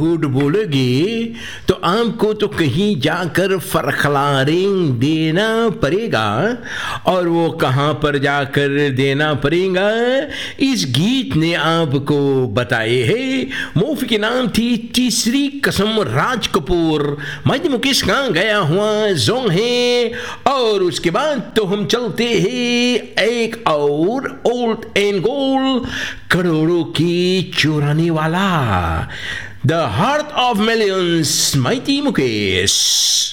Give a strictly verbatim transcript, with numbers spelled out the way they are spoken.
झूठ बोलोगे तो आपको तो कहीं जाकर फरखलारिंग देना पड़ेगा, और वो कहाँ पर जाकर देना पड़ेगा इस गीत ने आपको बताए है। मूवी के नाम थी तीसरी कसम, राज कपूर। मैं मुकेश कहाँ गया हुआ जोंग है। और उसके बाद तो हम चलते हैं एक और ओल्ड एंड गोल्ड, करोड़ों की चुराने वाला, The Heart of Millions, Mighty Mukesh.